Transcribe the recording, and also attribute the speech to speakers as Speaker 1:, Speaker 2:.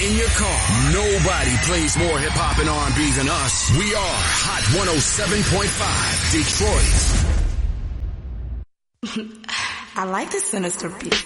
Speaker 1: in your car. Nobody plays more hip-hop and R&B than us. We are Hot 107.5 Detroit.
Speaker 2: I like the sinister beat.